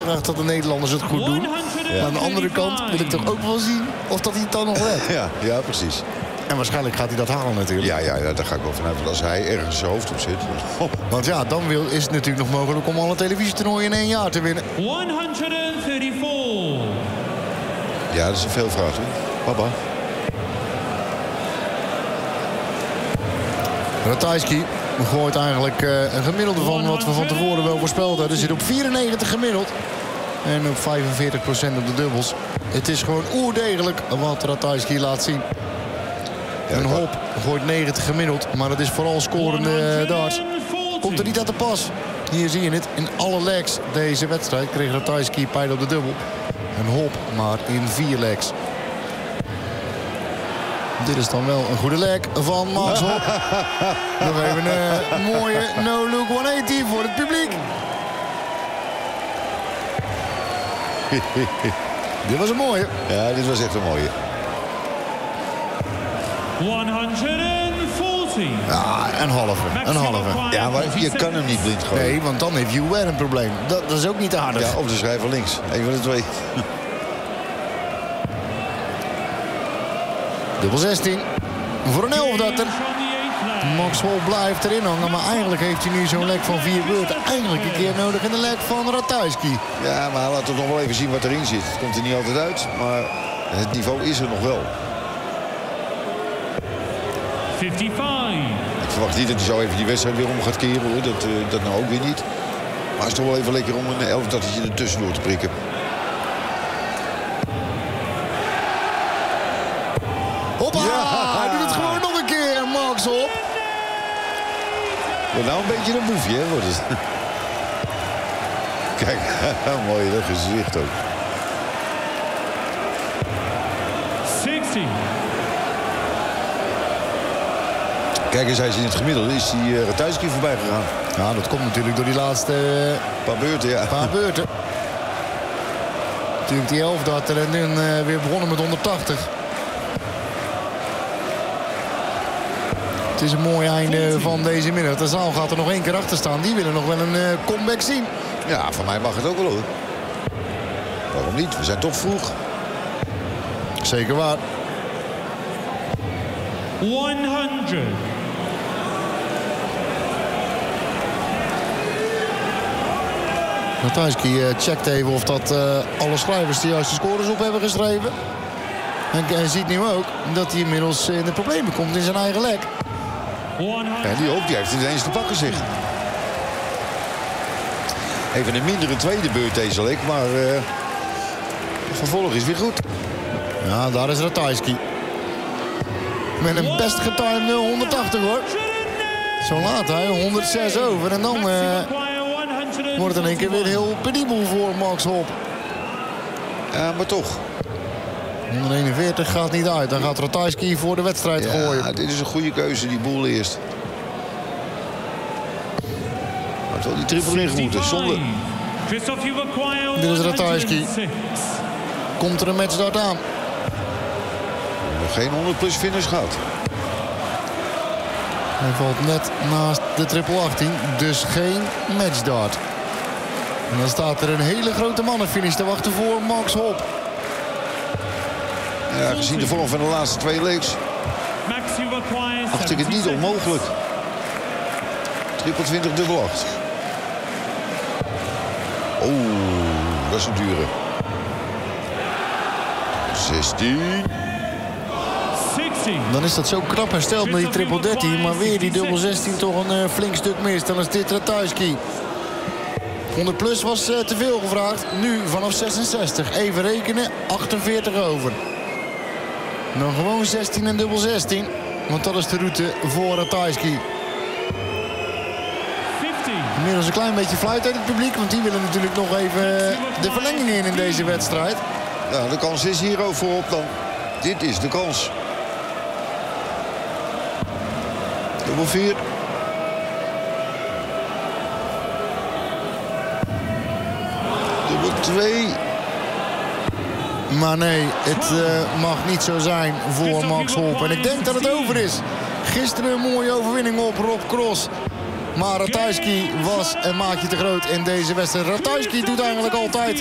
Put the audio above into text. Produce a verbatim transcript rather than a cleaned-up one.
graag dat de Nederlanders het goed doen. Ja. Maar aan de andere kant wil ik toch ook wel zien of dat hij het dan nog redt. Ja, ja, precies. En waarschijnlijk gaat hij dat halen natuurlijk. Ja, ja, ja, daar ga ik wel vanuit. Want als hij ergens zijn hoofd op zit... Want ja, dan wil, is het natuurlijk nog mogelijk om alle televisietoernooien in één jaar te winnen. honderdvierentachtig. Ja, dat is een veelvraag, hoor. Papa. Ratajski gooit eigenlijk uh, een gemiddelde van wat we van tevoren wel voorspeld hadden. Zit op vierennegentig gemiddeld. En op vijfenveertig procent op de dubbels. Het is gewoon oerdegelijk wat Ratajski laat zien. Ja, een Hop gooit negentig gemiddeld. Maar dat is vooral scorende darts. Komt er niet aan te pas. Hier zie je het. In alle legs deze wedstrijd kreeg Ratajski pijl op de dubbel. Een Hop maar in vier legs. Dit is dan wel een goede leg van Max Hop. Nog even een mooie no-look honderdtachtig voor het publiek. Dit was een mooie. Ja, dit was echt een mooie. honderdveertig. Ja, een halve. Een halve. Ja, maar je kan hem niet blind gooien. Nee, want dan heeft Hugh een probleem. Dat, dat is ook niet aardig. Ja, of de schrijver links. Eén van de twee. Dubbel zestien. Voor een elfdatter. Max Hop blijft erin hangen. Maar eigenlijk heeft hij nu zo'n lek van vier beurten. Eigenlijk een keer nodig in de lek van Ratajski. Ja, maar laten we nog wel even zien wat erin zit. Het komt er niet altijd uit. Maar het niveau is er nog wel. vijfenvijftig. Ik verwacht niet dat hij zo even die wedstrijd weer om gaat keren, hoor. Dat, uh, dat nou ook weer niet. Maar het is toch wel even lekker om een elfdattertje er tussendoor te prikken. Hoppa! Ja. Hij doet het gewoon nog een keer, Max Hop. Wordt nou een beetje een boefje, hè, wordt het. Kijk, mooi dat gezicht ook. zestig. Kijk eens, hij is in het gemiddelde. Is die uh, Ratajski voorbij gegaan. Ja, dat komt natuurlijk door die laatste uh, paar beurten, ja. paar beurten. Natuurlijk die elfdatter en dan uh, weer begonnen met honderdtachtig. Het is een mooi einde van deze middag. De zaal gaat er nog één keer achter staan. Die willen nog wel een uh, comeback zien. Ja, voor mij mag het ook wel, hoor. Waarom niet? We zijn toch vroeg. Zeker waar. honderd. Ratajski uh, checkt even of dat uh, alle schrijvers de juiste scores op hebben geschreven. En hij ziet nu ook dat hij inmiddels in de problemen komt in zijn eigen lek. Ja, die ook, die heeft het ineens te pakken, zeg. Even een mindere tweede beurt deze lek, maar uh, het vervolg is weer goed. Ja, daar is Ratajski. Met een best getimede honderdtachtig, hoor. Zo laat hij honderdzes over. En dan uh, wordt het in één keer weer heel penibel voor Max Hop. Ja, maar toch. honderdeenenveertig gaat niet uit. Dan gaat Ratajski voor de wedstrijd ja, gooien. Dit is een goede keuze, die boel eerst. Maar wel die triple in moeten, zonde. Dit is Ratajski. Komt er een matchdart aan? Nog geen honderd plus finish gehad. Hij valt net naast de triple achttien. Dus geen matchdart. En dan staat er een hele grote mannenfinish te wachten voor Max Hop. Ja, gezien de vorm van de laatste twee legs acht ik het niet onmogelijk. Triple twintig, dubbel acht. Oeh, dat is een dure. zestien. Dan is dat zo knap hersteld met die triple dertien. Maar weer die dubbel zestien toch een uh, flink stuk mis. Dan is dit Ratajski. honderd plus was uh, te veel gevraagd. Nu vanaf zesenzestig. Even rekenen. achtenveertig over. Dan gewoon zestien en dubbel zestien. Want dat is de route voor Ratajski. Inmiddels een klein beetje fluit uit het publiek. Want die willen natuurlijk nog even de verlenging in in deze wedstrijd. Ja, de kans is hier ook voorop dan. Dit is de kans. Dubbel vier. Dubbel twee. Maar nee, het uh, mag niet zo zijn voor Max Hop. En ik denk dat het over is. Gisteren een mooie overwinning op Rob Cross. Maar Ratajski was een maatje te groot in deze wedstrijd. Ratajski doet eigenlijk altijd